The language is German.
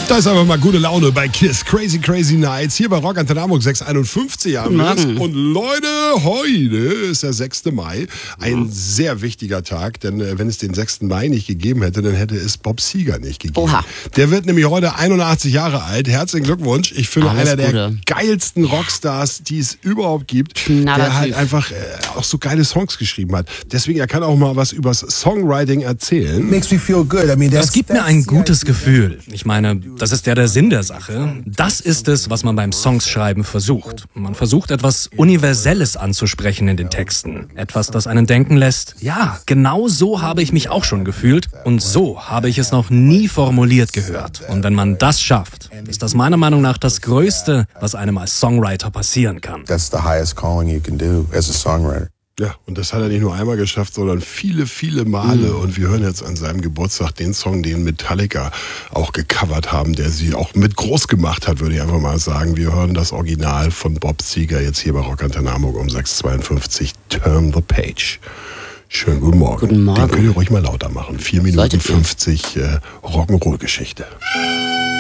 Da ist aber mal gute Laune bei KISS. Crazy, crazy Nights. Hier bei Rock Antenne Hamburg 651 haben wir es. Und Leute, heute ist der 6. Mai. Ein sehr wichtiger Tag, denn wenn es den 6. Mai nicht gegeben hätte, dann hätte es Bob Seger nicht gegeben. Oha. Der wird nämlich heute 81 Jahre alt. Herzlichen Glückwunsch. Ich finde, einer der geilsten Rockstars, die es überhaupt gibt. Der halt einfach auch so geile Songs geschrieben hat. Deswegen, er kann auch mal was übers Songwriting erzählen. Makes me feel good. I mean, das gibt mir ein gutes Gefühl. Ich meine, das ist ja der Sinn der Sache. Das ist es, was man beim Songschreiben versucht. Man versucht, etwas Universelles anzusprechen in den Texten. Etwas, das einen denken lässt, ja, genau so habe ich mich auch schon gefühlt und so habe ich es noch nie formuliert gehört. Und wenn man das schafft, ist das meiner Meinung nach das Größte, was einem als Songwriter passieren kann. That's the highest calling you can do as a songwriter. Ja, und das hat er nicht nur einmal geschafft, sondern viele, viele Male. Und wir hören jetzt an seinem Geburtstag den Song, den Metallica auch gecovert haben, der sie auch mit groß gemacht hat, würde ich einfach mal sagen. Wir hören das Original von Bob Seger jetzt hier bei Rock Antenne Hamburg um 6:52. Turn the Page. Schönen guten Morgen. Guten Morgen. Den könnt ihr ruhig mal lauter machen. 4 Minuten 50 Rock'n'Roll-Geschichte.